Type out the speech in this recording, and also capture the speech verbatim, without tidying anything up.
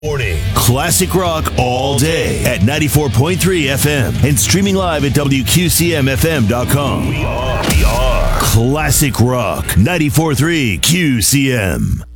Morning. Classic rock all day at ninety-four point three F M and streaming live at W Q C M F M dot com. We are, we are Classic Rock ninety-four point three Q C M.